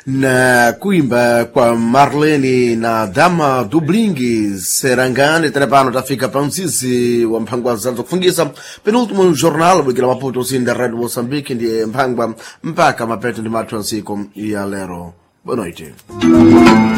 na kuimba kwa Marlene na Dama Dublingi Serangani. Telepano tafika pa mzizi wa Mphangwa zanzo kufungisa penultimo jornal bwikila Maputo sinda Radio Moçambique ndiye Mphangwa mpaka mapeto ndi mathu ansiko ya lero. Boa noite.